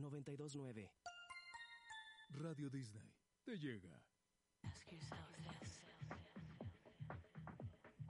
929. Radio Disney te llega. Ask yourself this.